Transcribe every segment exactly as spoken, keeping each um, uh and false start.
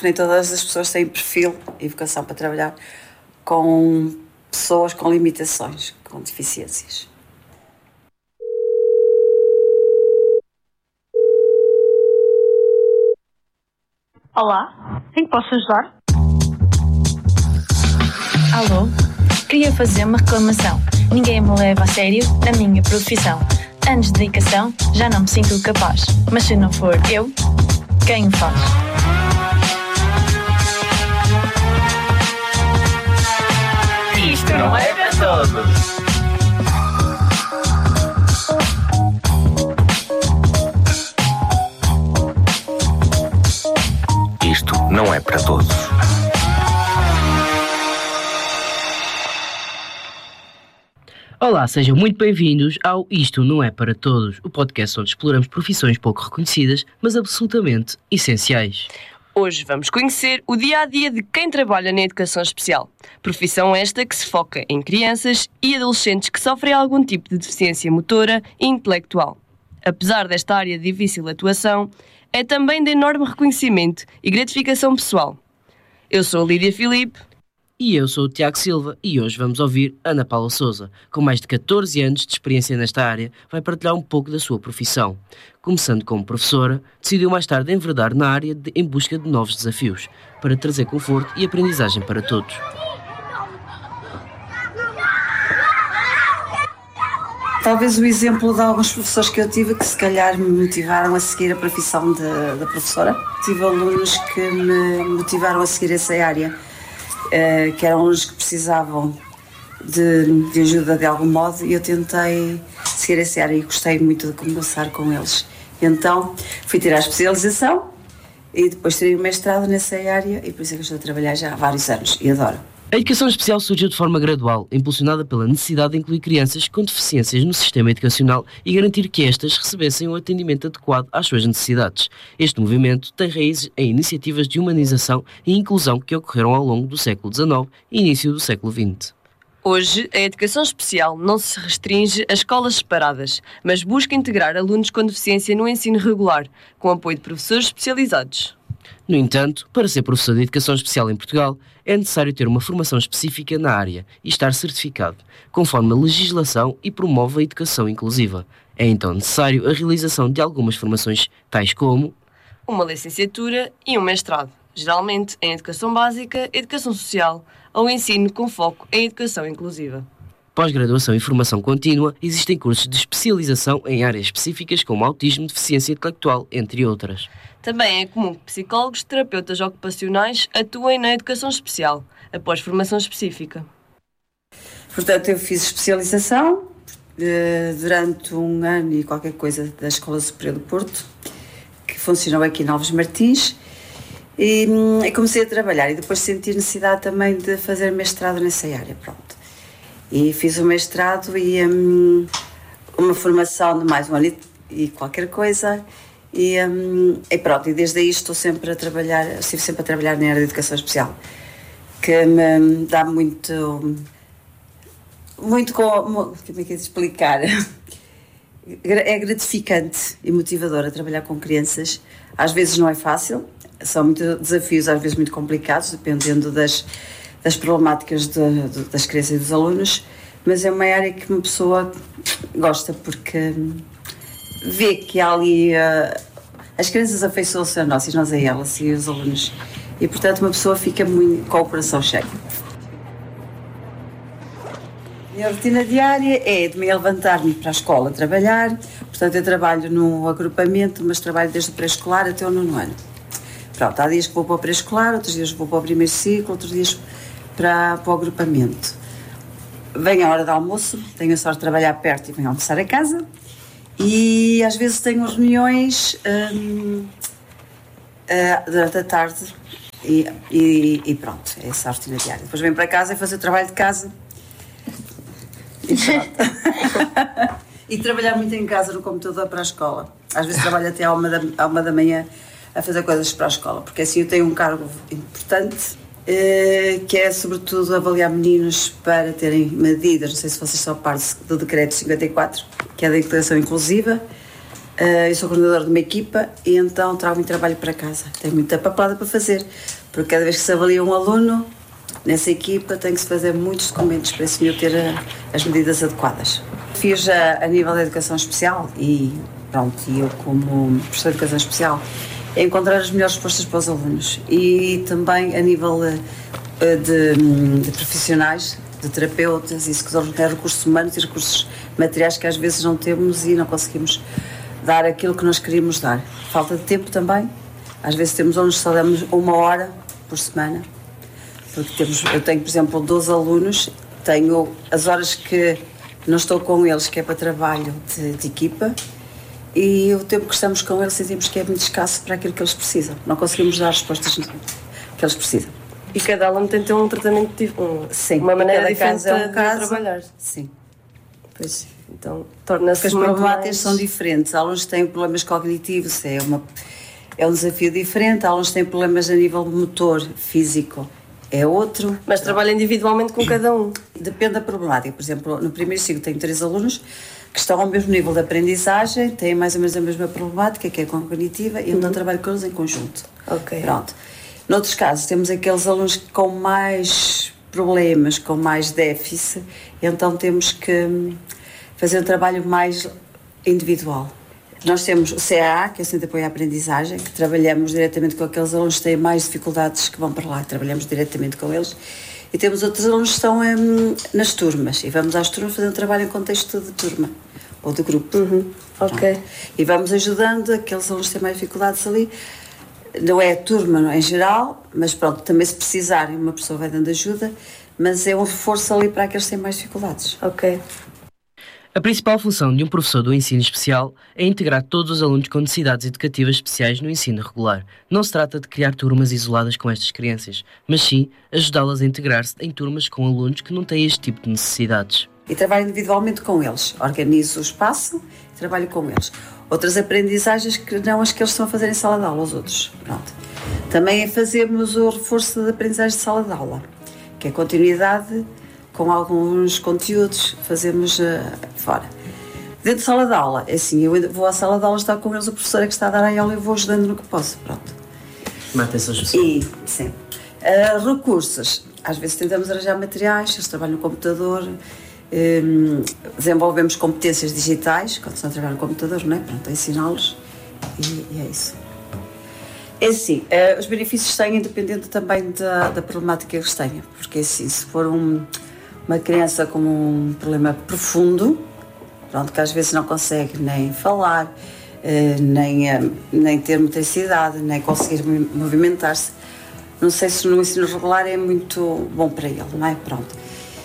porque nem todas as pessoas têm perfil e vocação para trabalhar com pessoas com limitações, com deficiências. Olá, em que posso ajudar? Alô? Queria fazer uma reclamação. Ninguém me leva a sério na minha profissão. Anos de dedicação, já não me sinto capaz. Mas se não for eu, quem o faz? Isto não é para todos. Isto não é para todos. Olá, sejam muito bem-vindos ao Isto Não É Para Todos, o podcast onde exploramos profissões pouco reconhecidas, mas absolutamente essenciais. Hoje vamos conhecer o dia-a-dia de quem trabalha na educação especial. Profissão esta que se foca em crianças e adolescentes que sofrem algum tipo de deficiência motora e intelectual. Apesar desta área de difícil atuação, é também de enorme reconhecimento e gratificação pessoal. Eu sou a Lídia Filipe. E eu sou o Tiago Silva e hoje vamos ouvir Ana Paula Sousa. Com mais de catorze anos de experiência nesta área, vai partilhar um pouco da sua profissão. Começando como professora, decidiu mais tarde enverdar na área de, em busca de novos desafios, para trazer conforto e aprendizagem para todos. Talvez o exemplo de alguns professores que eu tive que se calhar me motivaram a seguir a profissão de, de professora. Tive alunos que me motivaram a seguir essa área. Uh, que eram alunos que precisavam de, de ajuda de algum modo e eu tentei seguir essa área e gostei muito de conversar com eles. Então fui tirar a especialização e depois tirei o mestrado nessa área e por isso é que eu estou a trabalhar já há vários anos e adoro. A educação especial surgiu de forma gradual, impulsionada pela necessidade de incluir crianças com deficiências no sistema educacional e garantir que estas recebessem um atendimento adequado às suas necessidades. Este movimento tem raízes em iniciativas de humanização e inclusão que ocorreram ao longo do século dezenove e início do século vinte. Hoje, a educação especial não se restringe a escolas separadas, mas busca integrar alunos com deficiência no ensino regular, com apoio de professores especializados. No entanto, para ser professor de educação especial em Portugal, é necessário ter uma formação específica na área e estar certificado, conforme a legislação e promove a educação inclusiva. É então necessário a realização de algumas formações, tais como uma licenciatura e um mestrado, geralmente em educação básica, educação social ou ensino com foco em educação inclusiva. Pós-graduação e formação contínua, existem cursos de especialização em áreas específicas como autismo, deficiência intelectual, entre outras. Também é comum que psicólogos e terapeutas ocupacionais atuem na educação especial, após formação específica. Portanto, eu fiz especialização eh, durante um ano e qualquer coisa da Escola Superior do Porto, que funcionou aqui em Alves Martins, e, e comecei a trabalhar e depois senti necessidade também de fazer mestrado nessa área, pronto. E fiz o mestrado e um, uma formação de mais um ano e, e qualquer coisa e, um, e pronto, e desde aí estou sempre a trabalhar, estive sempre a trabalhar na área de educação especial, que me dá muito, muito como, como é que é de explicar, é gratificante e motivador a trabalhar com crianças. Às vezes não é fácil, são muitos desafios, às vezes muito complicados, dependendo das das problemáticas de, de, das crianças e dos alunos, mas é uma área que uma pessoa gosta porque vê que há ali uh, as crianças afeiçoam-se a nós e nós a elas e os alunos e portanto uma pessoa fica muito com o coração cheio. A minha rotina diária é de me levantar-me para a escola trabalhar, portanto eu trabalho num agrupamento, mas trabalho desde o pré-escolar até o nono ano. Pronto, há dias que vou para o pré-escolar, outros dias vou para o primeiro ciclo, outros dias para, para o agrupamento. Vem a hora do almoço, tenho a sorte de trabalhar perto e venho almoçar a casa e às vezes tenho reuniões hum, uh, durante a tarde e, e, e pronto, é essa a rotina diária. Depois venho para casa e fazer o trabalho de casa e pronto. E trabalhar muito em casa no computador para a escola. Às vezes trabalho até à uma da, à uma da manhã a fazer coisas para a escola, porque assim eu tenho um cargo importante, eh, que é sobretudo avaliar meninos para terem medidas, não sei se vocês são parte do decreto cinquenta e quatro, que é da educação inclusiva, Uh, eu sou coordenadora de uma equipa e então trago muito trabalho para casa. Tenho muita papelada para fazer, porque cada vez que se avalia um aluno nessa equipa tem que se fazer muitos documentos para esse miúdo ter a, as medidas adequadas. Fiz a, a nível da educação especial e pronto, e eu como professora de educação especial é encontrar as melhores respostas para os alunos e também a nível uh, de, de profissionais, de terapeutas e se quiser recursos humanos e recursos materiais que às vezes não temos e não conseguimos dar aquilo que nós queríamos dar. Falta de tempo também. Às vezes temos alunos que só damos uma hora por semana. Porque temos, eu tenho, por exemplo, doze alunos, tenho as horas que não estou com eles, que é para trabalho de, de equipa, e o tempo que estamos com eles sentimos que é muito escasso para aquilo que eles precisam. Não conseguimos dar as respostas que eles precisam. E cada aluno tem que ter um tratamento, um, Sim, uma maneira diferente é um de, caso, de trabalhar. Sim. Pois, então torna-se As muito problemáticas mais... são diferentes. Há alunos que têm problemas cognitivos, é, uma, é um desafio diferente. Há alunos que têm problemas a nível motor, físico, é outro. Mas trabalha individualmente com cada um. Depende da problemática. Por exemplo, no primeiro ciclo tenho três alunos que estão ao mesmo nível de aprendizagem, têm mais ou menos a mesma problemática, que é cognitiva, e então uhum. trabalho com eles em conjunto. Ok. Pronto. Noutros casos, temos aqueles alunos com mais problemas, com mais déficit, então temos que fazer um trabalho mais individual. Nós temos o C A A, que é o Centro de Apoio à Aprendizagem, que trabalhamos diretamente com aqueles alunos que têm mais dificuldades que vão para lá, trabalhamos diretamente com eles. E temos outros alunos que estão hum, nas turmas, e vamos às turmas fazer um trabalho em contexto de turma, ou de grupo. Uhum. Ok. E vamos ajudando aqueles alunos que têm mais dificuldades ali. Não é a turma não é em geral, mas pronto, também se precisarem, uma pessoa vai dando ajuda, mas é um reforço ali para aqueles que têm mais dificuldades. Ok. A principal função de um professor do ensino especial é integrar todos os alunos com necessidades educativas especiais no ensino regular. Não se trata de criar turmas isoladas com estas crianças, mas sim ajudá-las a integrar-se em turmas com alunos que não têm este tipo de necessidades. E trabalho individualmente com eles, organizo o espaço e trabalho com eles. Outras aprendizagens que não as que eles estão a fazer em sala de aula, os outros. Pronto. Também é fazermos o reforço da aprendizagem de sala de aula, que é continuidade com alguns conteúdos, fazemos uh, fora. Dentro de sala de aula, é assim, eu vou à sala de aula estar com eles, o professor é que está a dar a aula e eu vou ajudando no que posso, pronto. Mata essa E, sim. Uh, recursos, às vezes tentamos arranjar materiais, eles trabalham no computador, um, desenvolvemos competências digitais, quando estão a trabalhar no computador, não é? Pronto, ensiná-los e, e é isso. É assim, uh, os benefícios têm independente também da, da problemática que eles tenham, porque assim, se for um uma criança com um problema profundo, pronto, que às vezes não consegue nem falar, nem, nem ter motricidade, nem conseguir movimentar-se. Não sei se no ensino regular é muito bom para ele, não é? Pronto.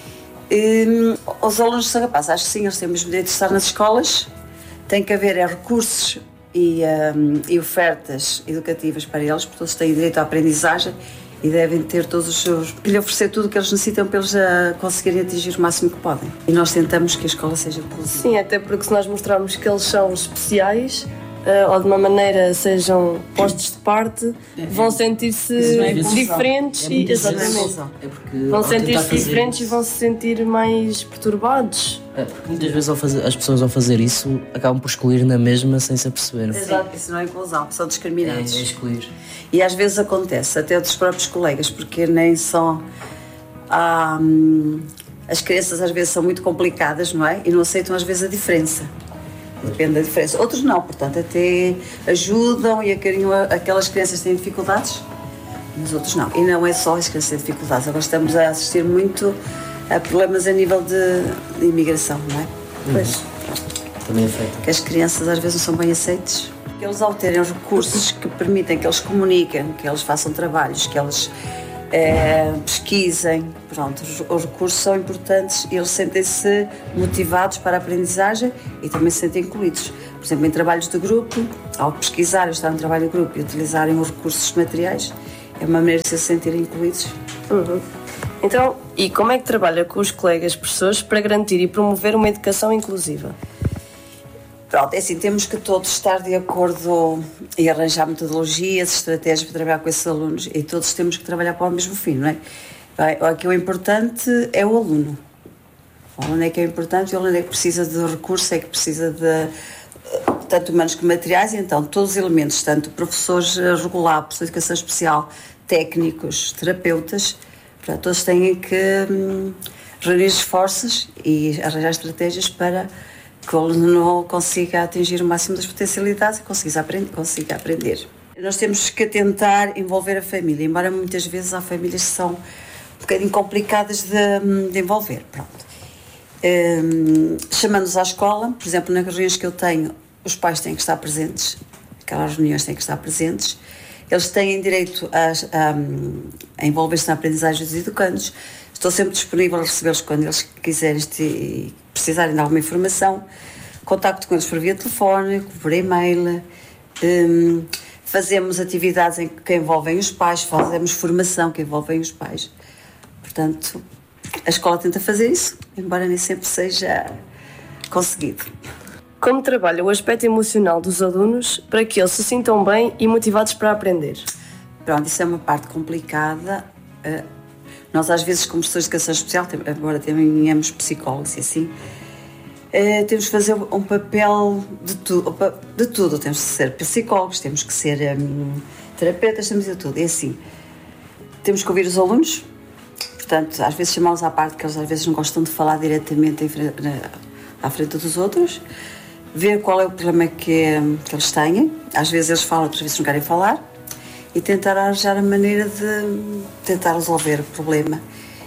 E, os alunos são capazes, acho que sim, eles têm o mesmo direito de estar nas escolas, tem que haver é, recursos e, um, e ofertas educativas para eles, porque todos têm direito à aprendizagem e devem ter todos os seus... lhe oferecer tudo o que eles necessitam para eles a conseguirem atingir o máximo que podem. E nós tentamos que a escola seja inclusiva. Sim, até porque se nós mostrarmos que eles são especiais, uh, ou de uma maneira sejam postos de parte, é, vão sentir-se é diferentes é e exatamente. É porque vão sentir-se diferentes isso. E vão se sentir mais perturbados. É, porque muitas vezes ao fazer, as pessoas ao fazer isso acabam por excluir na mesma sem se aperceber. Exato, isso não é inclusão, são discriminados. É, é excluir. E às vezes acontece, até dos próprios colegas, porque nem só há, hum, as crianças às vezes são muito complicadas, não é? E não aceitam às vezes a diferença. Depende da diferença. Outros não, portanto, até ajudam e acarinham aquelas crianças que têm dificuldades, mas outros não. E não é só as crianças que têm dificuldades, agora estamos a assistir muito a problemas a nível de, de imigração, não é? Uhum. Pois. Também afeta. Que as crianças às vezes não são bem aceites. Que eles ao terem os recursos que permitem que eles comuniquem, que eles façam trabalhos, que eles é, pesquisem, pronto, os, os recursos são importantes e eles sentem-se motivados para a aprendizagem e também se sentem incluídos. Por exemplo, em trabalhos de grupo, ao pesquisarem, estar no trabalho de grupo e utilizarem os recursos materiais, é uma maneira de se sentirem incluídos. Uhum. Então, e como é que trabalha com os colegas professores para garantir e promover uma educação inclusiva? Pronto, é assim, temos que todos estar de acordo e arranjar metodologias, estratégias para trabalhar com esses alunos e todos temos que trabalhar para o mesmo fim, não é? Aqui o importante é o aluno. O aluno é que é importante, o aluno é que precisa de recursos, é que precisa de tanto humanos como materiais, e então todos os elementos, tanto professores regulares, professores de educação especial, técnicos, terapeutas, portanto, todos têm que hum, reunir esforços e arranjar estratégias para que o aluno consiga atingir o máximo das potencialidades e consiga aprender. Consiga aprender. Nós temos que tentar envolver a família, embora muitas vezes há famílias que são um bocadinho complicadas de, de envolver. Pronto. Um, chamando-os à escola, por exemplo, nas reuniões que eu tenho, os pais têm que estar presentes, aquelas reuniões têm que estar presentes, eles têm direito a, a, a envolver-se na aprendizagem dos educandos. Estou sempre disponível a recebê-los quando eles quiserem e precisarem de alguma informação. Contacto com eles por via telefónica, por e-mail. Um, fazemos atividades em que envolvem os pais, fazemos formação que envolvem os pais. Portanto, a escola tenta fazer isso, embora nem sempre seja conseguido. Como trabalha o aspecto emocional dos alunos para que eles se sintam bem e motivados para aprender? Pronto, isso é uma parte complicada. Nós, às vezes, como professores de educação especial, agora tenhamos psicólogos e assim, temos que fazer um papel de, tu, de tudo. Temos que ser psicólogos, temos que ser um, terapeutas, temos de tudo. É assim, temos que ouvir os alunos, portanto, às vezes chamá-los à parte, que eles às vezes não gostam de falar diretamente em frente, à frente dos outros, ver qual é o problema que, que eles têm. Às vezes eles falam, outras vezes não querem falar, e tentar arranjar a maneira de tentar resolver o problema.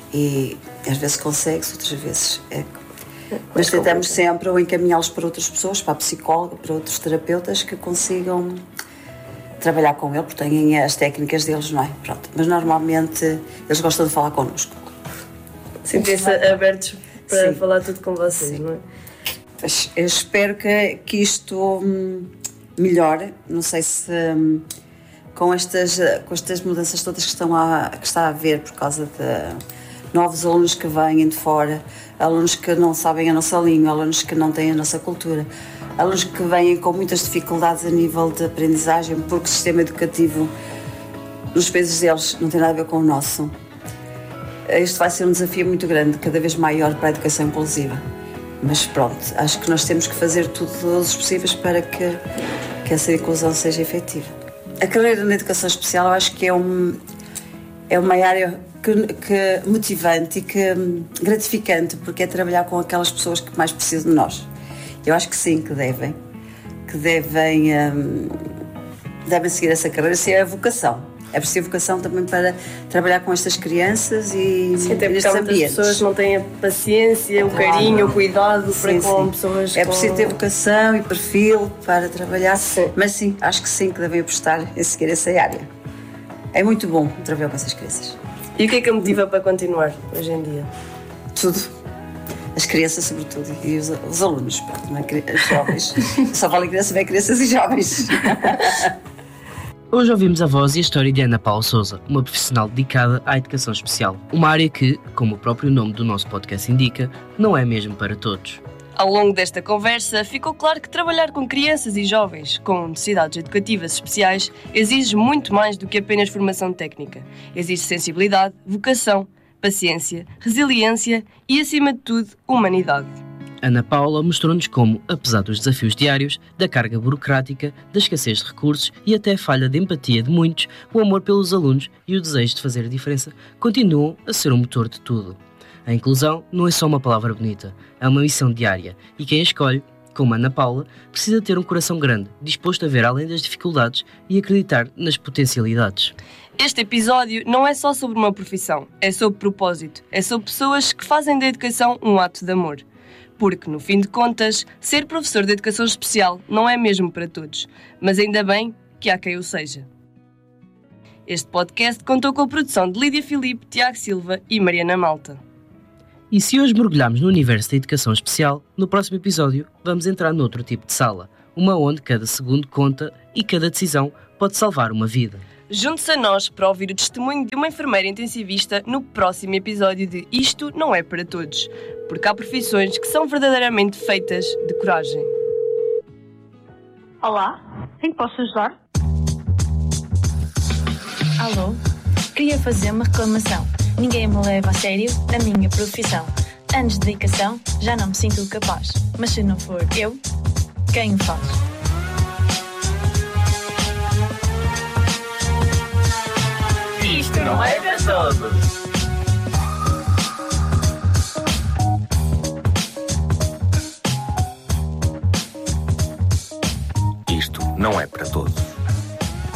E às vezes consegue-se, outras vezes é. Mas tentamos sempre ou encaminhá-los para outras pessoas, para a psicóloga, para outros terapeutas que consigam trabalhar com ele, porque têm as técnicas deles, não é? Pronto. Mas normalmente eles gostam de falar connosco. Sentem-se abertos para Sim. falar tudo com vocês, Sim. não é? Eu espero que, que isto melhore. Não sei se hum, com, estas, com estas mudanças todas que, estão a, que está a haver por causa de novos alunos que vêm de fora, alunos que não sabem a nossa língua, alunos que não têm a nossa cultura, alunos que vêm com muitas dificuldades a nível de aprendizagem, porque o sistema educativo nos países deles não tem nada a ver com o nosso. Isto vai ser um desafio muito grande, cada vez maior para a educação inclusiva. Mas pronto, acho que nós temos que fazer tudo todos os possíveis para que, que essa inclusão seja efetiva. A carreira na educação especial eu acho que é, um, é uma área que, que motivante e que gratificante, porque é trabalhar com aquelas pessoas que mais precisam de nós. Eu acho que sim, que devem, que devem, hum, devem seguir essa carreira, se é a vocação. É preciso vocação também para trabalhar com estas crianças e sim, até nestes porque ambientes. As pessoas não têm a paciência, o Claro. carinho, o cuidado Sim, para com sim. pessoas É com... preciso ter vocação e perfil para trabalhar, Sim. mas sim, acho que sim, que devem apostar em seguir essa área. É muito bom trabalhar com essas crianças. E o que é que a motiva para continuar hoje em dia? Tudo. As crianças, sobretudo, e os, os alunos, porque não é, os jovens. Só vale criança, bem crianças e jovens. Hoje ouvimos a voz e a história de Ana Paula Sousa, uma profissional dedicada à educação especial. Uma área que, como o próprio nome do nosso podcast indica, não é mesmo para todos. Ao longo desta conversa, ficou claro que trabalhar com crianças e jovens com necessidades educativas especiais exige muito mais do que apenas formação técnica. Exige sensibilidade, vocação, paciência, resiliência e, acima de tudo, humanidade. Ana Paula mostrou-nos como, apesar dos desafios diários, da carga burocrática, da escassez de recursos e até a falha de empatia de muitos, o amor pelos alunos e o desejo de fazer a diferença continuam a ser o motor de tudo. A inclusão não é só uma palavra bonita, é uma missão diária e quem a escolhe, como Ana Paula, precisa ter um coração grande, disposto a ver além das dificuldades e acreditar nas potencialidades. Este episódio não é só sobre uma profissão, é sobre propósito, é sobre pessoas que fazem da educação um ato de amor. Porque, no fim de contas, ser professor de educação especial não é mesmo para todos, mas ainda bem que há quem o seja. Este podcast contou com a produção de Lídia Filipe, Tiago Silva e Mariana Malta. E se hoje mergulharmos no universo da educação especial, no próximo episódio vamos entrar noutro tipo de sala, uma onde cada segundo conta e cada decisão pode salvar uma vida. Junte-se a nós para ouvir o testemunho de uma enfermeira intensivista no próximo episódio de Isto Não É Para Todos, porque há profissões que são verdadeiramente feitas de coragem. Olá, em que posso ajudar? Alô? Queria fazer uma reclamação. Ninguém me leva a sério na minha profissão. Anos de dedicação, já não me sinto capaz. Mas se não for eu, quem o faz? não é para todos. Isto não é para todos.